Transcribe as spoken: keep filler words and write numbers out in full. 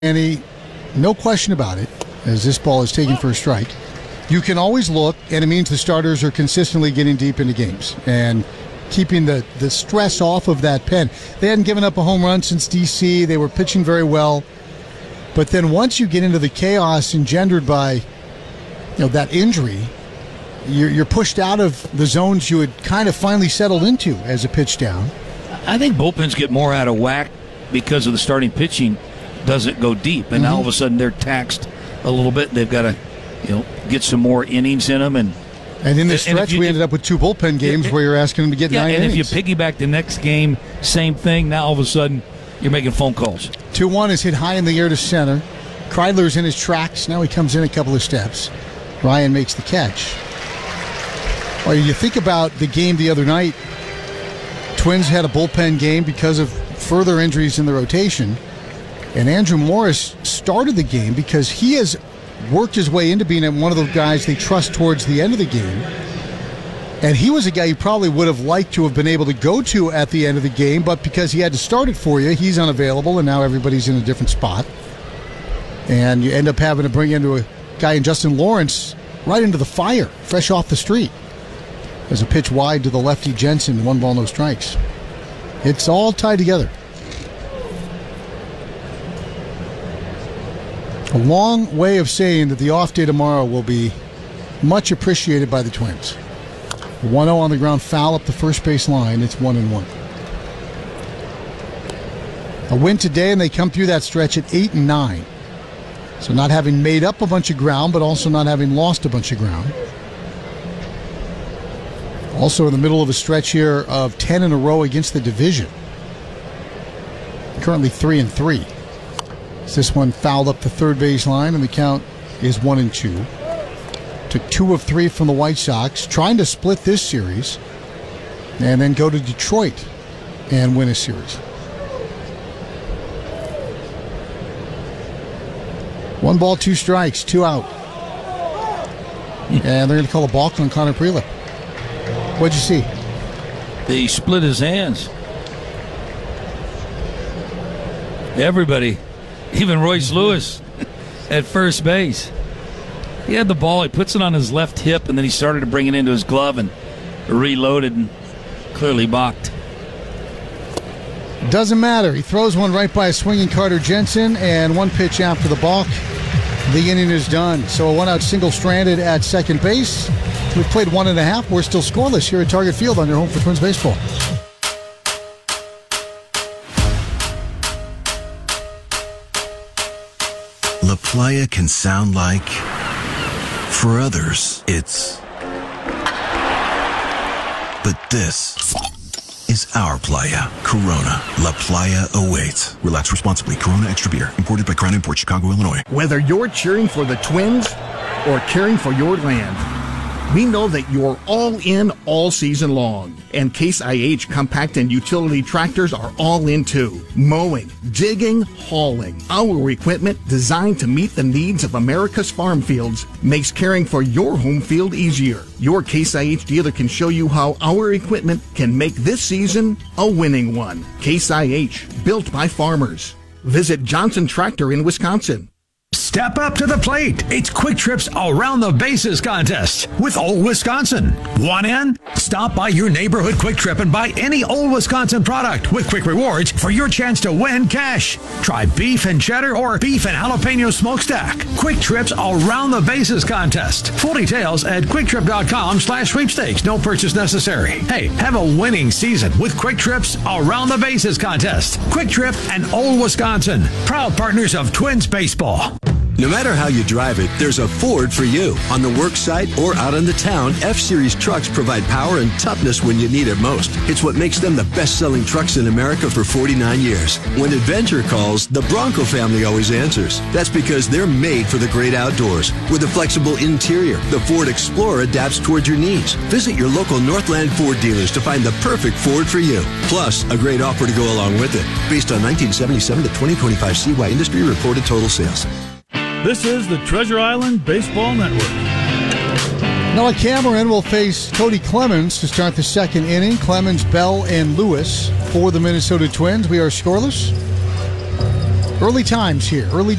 Andy, no question about it, as this ball is taken for a strike. You can always look, and it means the starters are consistently getting deep into games and keeping the, the stress off of that pen. They hadn't given up a home run since D C. They were pitching very well. But then once you get into the chaos engendered by you know that injury, you're, you're pushed out of the zones you had kind of finally settled into as a pitch down. I think bullpens get more out of whack because of the starting pitching doesn't go deep, and mm-hmm. now all of a sudden they're taxed a little bit. They've got to, you know, get some more innings in them, and and in this stretch you, we ended up with two bullpen games yeah, where you're asking them to get yeah, nine and innings. if you piggyback the next game, same thing. Now all of a sudden you're making phone calls. two one is hit high in the air to center. Kreidler's in his tracks. Now he comes in a couple of steps. Ryan makes the catch. Well, you think about the game the other night. Twins had a bullpen game because of further injuries in the rotation. And Andrew Morris started the game because he has worked his way into being one of the guys they trust towards the end of the game. And he was a guy you probably would have liked to have been able to go to at the end of the game, but because he had to start it for you, he's unavailable, and now everybody's in a different spot. And you end up having to bring into a guy in Justin Lawrence right into the fire, fresh off the street. There's a pitch wide to the lefty Jensen, one ball, no strikes. It's all tied together. A long way of saying that the off day tomorrow will be much appreciated by the Twins. one oh on the ground, foul up the first base line. It's one and one. A win today, and they come through that stretch at eight and nine. So not having made up a bunch of ground, but also not having lost a bunch of ground. Also in the middle of a stretch here of ten in a row against the division. Currently three and three. This one fouled up the third base line, and the count is one and two. Took two of three from the White Sox, trying to split this series, and then go to Detroit and win a series. One ball, two strikes, two out. And they're going to call a balk on Connor Prelip. What'd you see? They split his hands. Everybody. Even Royce Lewis at first base. He had the ball, he puts it on his left hip, and then he started to bring it into his glove and reloaded and clearly balked. Doesn't matter. He throws one right by a swinging Carter Jensen, and one pitch after the balk. The inning is done. So a one-out single stranded at second base. We've played one and a half. We're still scoreless here at Target Field on your home for Twins baseball. La Playa can sound like, for others, it's, but this is our Playa. Corona. La Playa awaits. Relax responsibly. Corona Extra Beer. Imported by Crown Imports, Chicago, Illinois. Whether you're cheering for the Twins or caring for your land, we know that you're all in all season long. And Case I H compact and utility tractors are all in too. Mowing, digging, hauling. Our equipment, designed to meet the needs of America's farm fields, makes caring for your home field easier. Your Case I H dealer can show you how our equipment can make this season a winning one. Case I H, built by farmers. Visit Johnson Tractor in Wisconsin. Step up to the plate. It's Quick Trip's Around the Bases contest with Old Wisconsin. Want in? Stop by your neighborhood Quick Trip and buy any Old Wisconsin product with quick rewards for your chance to win cash. Try beef and cheddar or beef and jalapeno smokestack. Quick Trip's Around the Bases contest. Full details at quicktrip.com slash sweepstakes. No purchase necessary. Hey, have a winning season with Quick Trip's Around the Bases contest. Quick Trip and Old Wisconsin, proud partners of Twins baseball. No matter how you drive it, there's a Ford for you. On the work site or out in the town, F-Series trucks provide power and toughness when you need it most. It's what makes them the best-selling trucks in America for forty-nine years. When adventure calls, the Bronco family always answers. That's because they're made for the great outdoors. With a flexible interior, the Ford Explorer adapts towards your needs. Visit your local Northland Ford dealers to find the perfect Ford for you. Plus, a great offer to go along with it. Based on nineteen seventy-seven to twenty twenty-five C Y industry reported total sales. This is the Treasure Island Baseball Network. Noah Cameron will face Cody Clemens to start the second inning. Clemens, Bell, and Lewis for the Minnesota Twins. We are scoreless. Early times here. Early